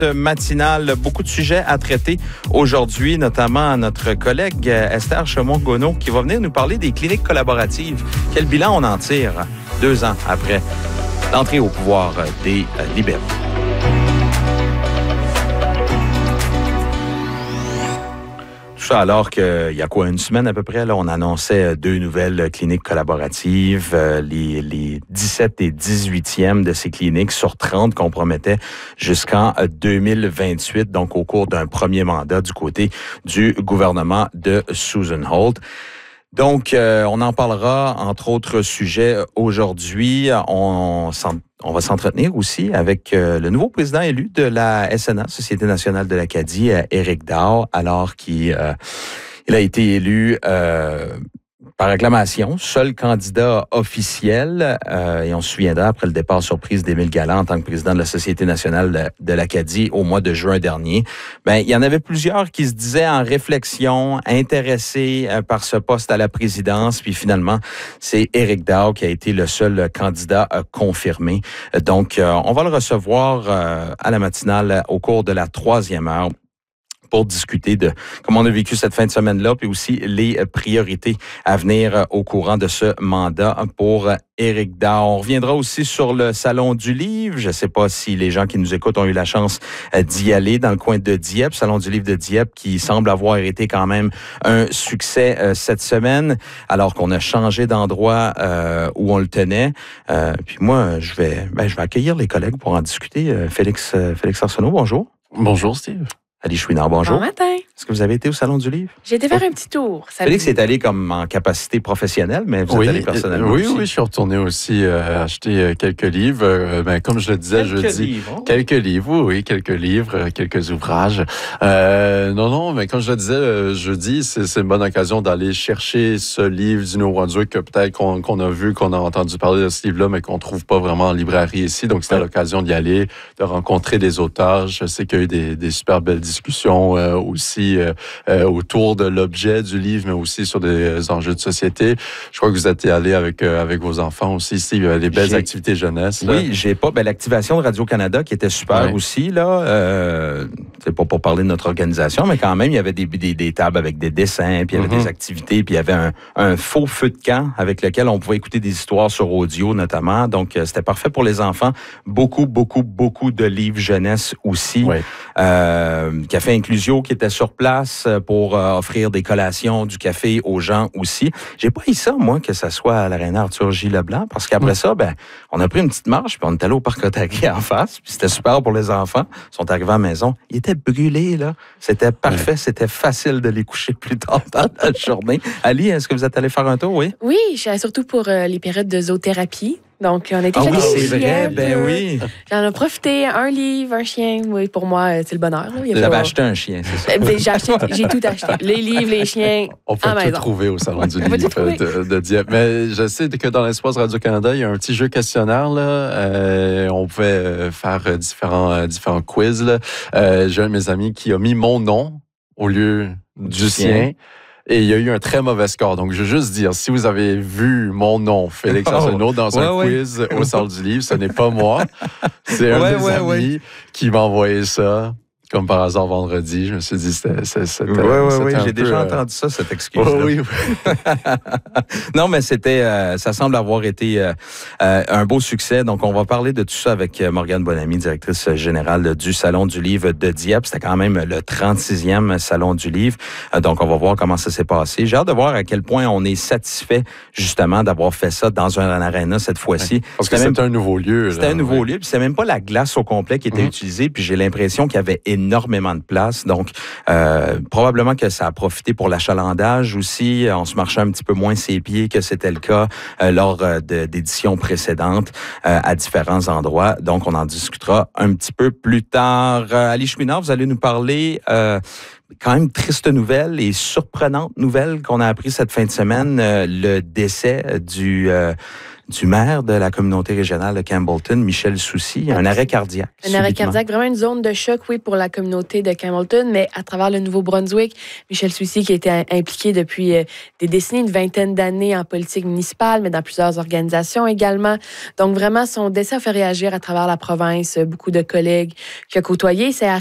Matinale. Beaucoup de sujets à traiter aujourd'hui, notamment notre collègue Esther Chaumont-Gonneau qui va venir nous parler des cliniques collaboratives. Quel bilan on en tire 2 ans après l'entrée au pouvoir des libéraux? Tout ça alors qu'il y a une semaine à peu près, là, on annonçait 2 nouvelles cliniques collaboratives, les 17 et 18e de ces cliniques sur 30 qu'on promettait jusqu'en 2028, donc au cours d'un premier mandat du côté du gouvernement de Susan Holt. Donc, on en parlera, entre autres sujets, aujourd'hui. On va s'entretenir aussi avec le nouveau président élu de la SNA, Société nationale de l'Acadie, Éric Dawe, alors qu'il a été élu par acclamation, seul candidat officiel. Et on se souviendra, après le départ surprise d'Émile Galland en tant que président de la Société nationale de l'Acadie au mois de juin dernier, il y en avait plusieurs qui se disaient en réflexion, intéressés par ce poste à la présidence. Puis finalement, c'est Éric Dawe qui a été le seul candidat confirmé. Donc, on va le recevoir à la matinale au cours de la 3e heure pour discuter de comment on a vécu cette fin de semaine-là, puis aussi les priorités à venir au courant de ce mandat pour Éric Dawe. On reviendra aussi sur le Salon du Livre. Je ne sais pas si les gens qui nous écoutent ont eu la chance d'y aller dans le coin de Dieppe, Salon du Livre de Dieppe, qui semble avoir été quand même un succès cette semaine, alors qu'on a changé d'endroit où on le tenait. Puis moi, je vais accueillir les collègues pour en discuter. Félix Arsenault, bonjour. Bonjour, Steve. Ali Chouinard, bonjour. Bon matin. Est-ce que vous avez été au Salon du Livre? J'ai été faire un petit tour. Félix est allé comme en capacité professionnelle, mais vous êtes allé personnellement aussi. Oui, je suis retourné aussi acheter quelques livres. Comme je le disais jeudi. Quelques livres, quelques livres, quelques ouvrages. Mais comme je le disais jeudi, c'est une bonne occasion d'aller chercher ce livre du Nouveau-Brunswick que peut-être qu'on a vu, qu'on a entendu parler de ce livre-là, mais qu'on trouve pas vraiment en librairie ici. Donc, c'était l'occasion d'y aller, de rencontrer des auteurs. Je sais qu'il y a eu des super belles discussions aussi autour de l'objet du livre, mais aussi sur des enjeux de société. Je crois que vous êtes allé avec vos enfants aussi. Il y avait des belles activités jeunesse. Là. Oui, j'ai pas. L'activation de Radio-Canada qui était super aussi, là. C'est pas pour parler de notre organisation, mais quand même, il y avait des tables avec des dessins, puis il y avait des activités, puis il y avait un faux feu de camp avec lequel on pouvait écouter des histoires sur audio, notamment. Donc, c'était parfait pour les enfants. Beaucoup de livres jeunesse aussi. Oui. Café Inclusio qui était sur place pour offrir des collations, du café aux gens aussi. J'ai pas eu ça, moi, que ça soit à l'Aréna Arthur J. Leblanc, parce qu'après ça, on a pris une petite marche, puis on est allé au Parc Otaki en face, puis c'était super pour les enfants. Ils sont arrivés à la maison. Ils étaient brûlés, là. C'était parfait. C'était facile de les coucher plus tard dans la journée. Ali, est-ce que vous êtes allé faire un tour, oui? Oui, je suis allée surtout pour les périodes de zoothérapie. Donc, on a été oui, c'est vrai, oui. J'en ai profité, un livre, un chien. Oui, pour moi, c'est le bonheur. Vous avez acheté un chien, c'est ça? J'ai tout acheté. Les livres, les chiens, on peut tout trouver au Salon du Livre de Dieppe. Mais je sais que dans l'Espace Radio-Canada, il y a un petit jeu questionnaire. Là. On pouvait faire différents quiz. Là. J'ai un de mes amis qui a mis mon nom au lieu du sien. Et il y a eu un très mauvais score. Donc, je veux juste dire, si vous avez vu mon nom, Félix Arsenault, dans un quiz au Salon du Livre, ce n'est pas moi. C'est un de mes amis qui m'a envoyé ça. Comme par hasard, vendredi, je me suis dit, c'était oui, j'ai déjà entendu ça, cette excuse-là. Oui. Non, mais ça semble avoir été un beau succès. Donc, on va parler de tout ça avec Morgane Bonamy, directrice générale du Salon du Livre de Dieppe. C'était quand même le 36e Salon du Livre. Donc, on va voir comment ça s'est passé. J'ai hâte de voir à quel point on est satisfait, justement, d'avoir fait ça dans un aréna cette fois-ci. Parce que c'était un nouveau lieu. C'était un nouveau lieu, puis c'est même pas la glace au complet qui était utilisée, puis j'ai l'impression qu'il y avait énormément de place. Donc, probablement que ça a profité pour l'achalandage aussi. On se marchait un petit peu moins ses pieds que c'était le cas lors d'éditions précédentes à différents endroits. Donc, on en discutera un petit peu plus tard. Ali Chouinard, vous allez nous parler quand même triste nouvelle et surprenante nouvelle qu'on a appris cette fin de semaine, le décès du du maire de la communauté régionale de Campbellton, Michel Soucy, un arrêt cardiaque. Un arrêt cardiaque, vraiment une zone de choc, oui, pour la communauté de Campbellton, mais à travers le Nouveau-Brunswick, Michel Soucy qui a été impliqué depuis des décennies, une vingtaine d'années en politique municipale, mais dans plusieurs organisations également. Donc vraiment, son décès a fait réagir à travers la province, beaucoup de collègues qu'il a côtoyés.